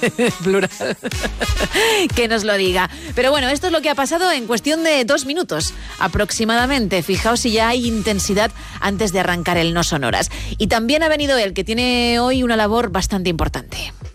plural, que nos lo diga. Pero bueno, esto es lo que ha pasado en cuestión de 2 minutos aproximadamente. Fijaos si ya hay intensidad antes de arrancar el No Sonoras. Y también ha venido él, que tiene hoy una labor bastante importante.